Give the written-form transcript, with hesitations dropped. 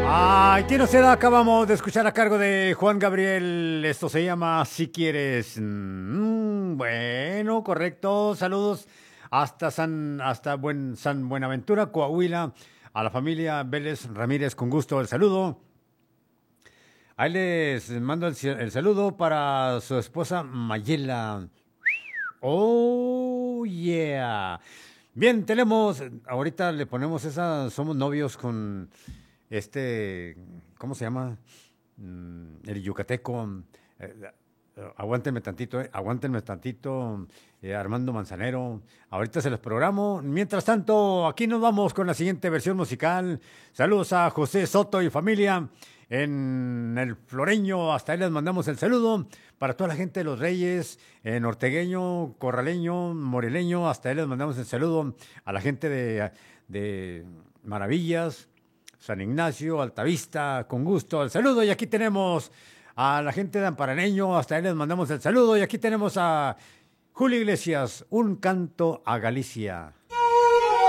Ay, ¿quién nos da? Acabamos de escuchar a cargo de Juan Gabriel. Esto se llama Si Quieres. Bueno, correcto. Saludos hasta San Buenaventura, Coahuila. A la familia Vélez Ramírez, con gusto el saludo. Ahí les mando el saludo para su esposa Mayela. Oh, yeah. Bien, tenemos, ahorita le ponemos somos novios con ¿cómo se llama? El yucateco. eh, aguántenme tantito, Armando Manzanero. Ahorita se los programo. Mientras tanto, aquí nos vamos con la siguiente versión musical. Saludos a José Soto y familia en el Floreño. Hasta ahí les mandamos el saludo. Para toda la gente de Los Reyes, nortegueño, corraleño, moreleño, hasta ahí les mandamos el saludo. A la gente de Maravillas, San Ignacio, Altavista, con gusto el saludo. Y aquí tenemos a la gente de Amparaneño, hasta ahí les mandamos el saludo. Y aquí tenemos a Julio Iglesias, Un canto a Galicia.